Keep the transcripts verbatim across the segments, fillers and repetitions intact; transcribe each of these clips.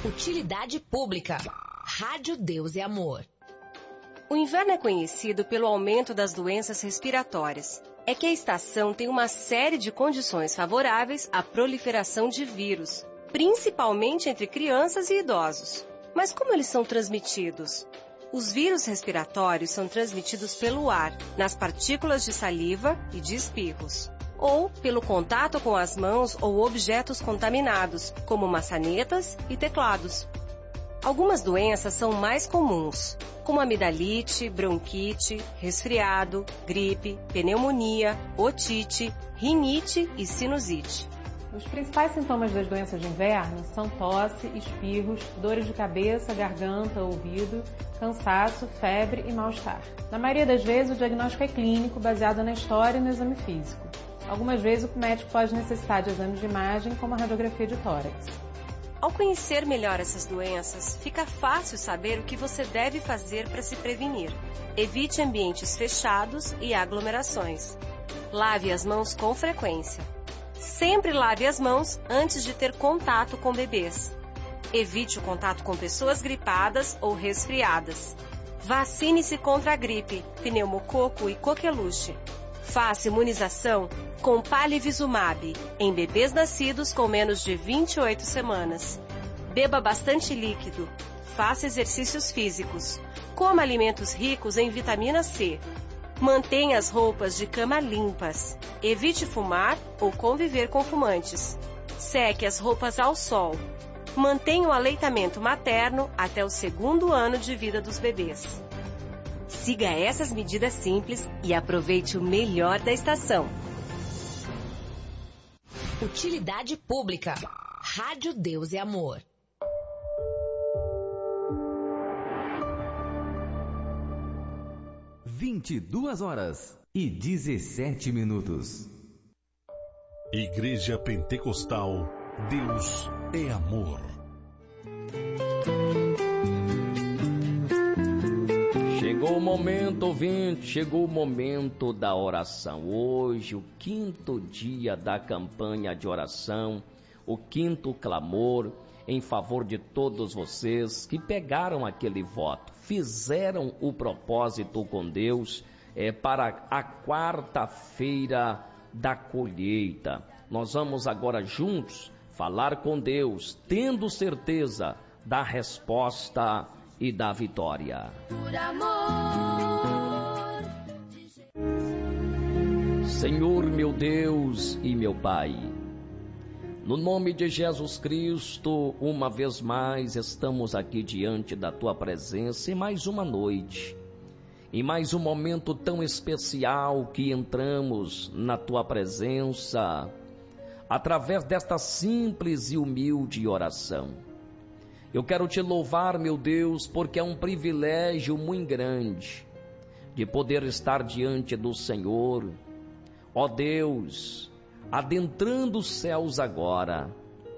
Utilidade pública. Rádio Deus e Amor. O inverno é conhecido pelo aumento das doenças respiratórias. É que a estação tem uma série de condições favoráveis à proliferação de vírus, principalmente entre crianças e idosos. Mas como eles são transmitidos? Os vírus respiratórios são transmitidos pelo ar, nas partículas de saliva e de espirros, ou pelo contato com as mãos ou objetos contaminados, como maçanetas e teclados. Algumas doenças são mais comuns, como amidalite, bronquite, resfriado, gripe, pneumonia, otite, rinite e sinusite. Os principais sintomas das doenças de inverno são tosse, espirros, dores de cabeça, garganta, ouvido, cansaço, febre e mal-estar. Na maioria das vezes, o diagnóstico é clínico, baseado na história e no exame físico. Algumas vezes, o médico pode necessitar de exames de imagem, como a radiografia de tórax. Ao conhecer melhor essas doenças, fica fácil saber o que você deve fazer para se prevenir. Evite ambientes fechados e aglomerações. Lave as mãos com frequência. Sempre lave as mãos antes de ter contato com bebês. Evite o contato com pessoas gripadas ou resfriadas. Vacine-se contra a gripe, pneumococo e coqueluche. Faça imunização com Palivizumab em bebês nascidos com menos de vinte e oito semanas. Beba bastante líquido. Faça exercícios físicos. Coma alimentos ricos em vitamina C. Mantenha as roupas de cama limpas. Evite fumar ou conviver com fumantes. Seque as roupas ao sol. Mantenha o aleitamento materno até o segundo ano de vida dos bebês. Siga essas medidas simples e aproveite o melhor da estação. Utilidade pública. Rádio Deus e Amor. vinte e duas horas e dezessete minutos. Igreja Pentecostal, Deus é Amor. Chegou o momento, ouvinte, chegou o momento da oração. Hoje, o quinto dia da campanha de oração, o quinto clamor em favor de todos vocês que pegaram aquele voto, fizeram o propósito com Deus é, para a quarta-feira da colheita. Nós vamos agora juntos falar com Deus, tendo certeza da resposta e da vitória. Por amor de... Senhor meu Deus e meu Pai, no nome de Jesus Cristo, uma vez mais estamos aqui diante da Tua presença em mais uma noite, em mais um momento tão especial que entramos na Tua presença, através desta simples e humilde oração. Eu quero Te louvar, meu Deus, porque é um privilégio muito grande de poder estar diante do Senhor, ó Deus, adentrando os céus agora,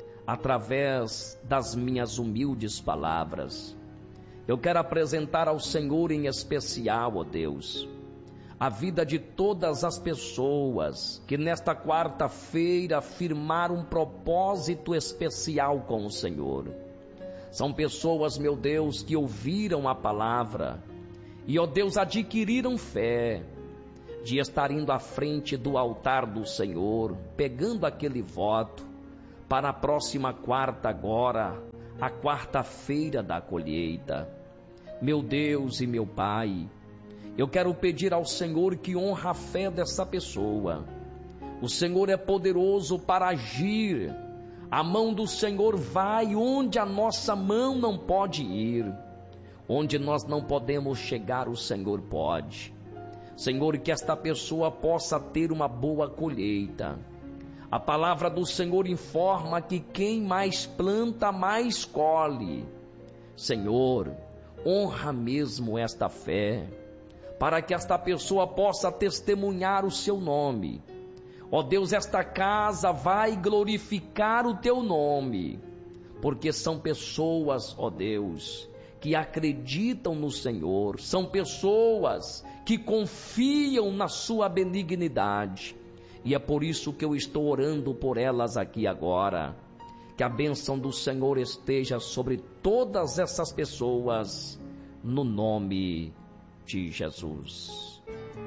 através das minhas humildes palavras. Eu quero apresentar ao Senhor em especial, ó Deus, a vida de todas as pessoas que nesta quarta-feira firmaram um propósito especial com o Senhor. São pessoas, meu Deus, que ouviram a palavra e, ó Deus, adquiriram fé de estar indo à frente do altar do Senhor, pegando aquele voto para a próxima quarta agora, a quarta-feira da colheita. Meu Deus e meu Pai, eu quero pedir ao Senhor que honra a fé dessa pessoa. O Senhor é poderoso para agir. A mão do Senhor vai onde a nossa mão não pode ir. Onde nós não podemos chegar, o Senhor pode. Senhor, que esta pessoa possa ter uma boa colheita. A palavra do Senhor informa que quem mais planta, mais colhe. Senhor, honra mesmo esta fé, para que esta pessoa possa testemunhar o seu nome. Ó Deus, esta casa vai glorificar o teu nome, porque são pessoas, ó Deus, que acreditam no Senhor, são pessoas que confiam na sua benignidade, e é por isso que eu estou orando por elas aqui agora. Que a bênção do Senhor esteja sobre todas essas pessoas, no nome de Jesus.